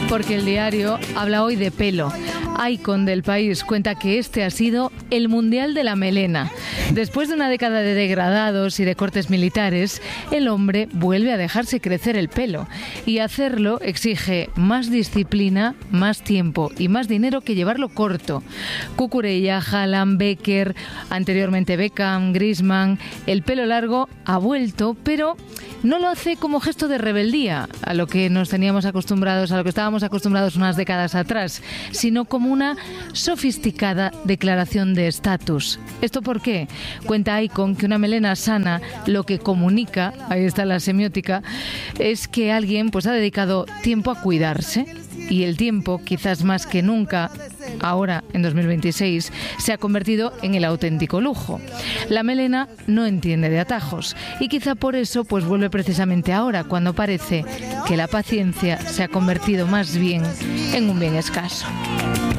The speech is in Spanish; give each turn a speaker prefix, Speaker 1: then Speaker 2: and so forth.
Speaker 1: porque el diario habla hoy de pelo. Icon del País cuenta que este ha sido el Mundial de la Melena. Después de una década de degradados y de cortes militares, el hombre vuelve a dejarse crecer el pelo. Y hacerlo exige más disciplina, más tiempo y más dinero que llevarlo corto. Cucurella, Haaland, Becker, anteriormente Beckham, Griezmann. El pelo largo ha vuelto, pero no lo hace como gesto de rebeldía a lo que nos teníamos acostumbrados, a lo que estábamos acostumbrados unas décadas atrás, sino como una sofisticada declaración de estatus. ¿Esto por qué? Cuenta Icon que una melena sana lo que comunica, ahí está la semiótica, es que alguien pues ha dedicado tiempo a cuidarse. Y el tiempo, quizás más que nunca, ahora en 2026, se ha convertido en el auténtico lujo. La melena no entiende de atajos y quizá por eso pues vuelve precisamente ahora, cuando parece que la paciencia se ha convertido más bien en un bien escaso.